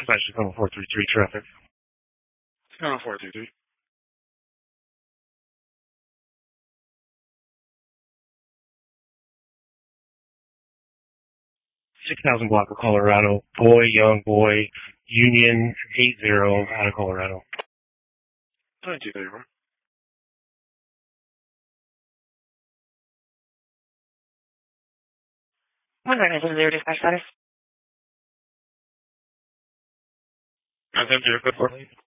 Dispatch to Channel 433 traffic. Channel 433. 6,000 block of Colorado. Boy, young boy, Union 80 out of Colorado. 2231. This is your dispatch status. That's empty. Good for me.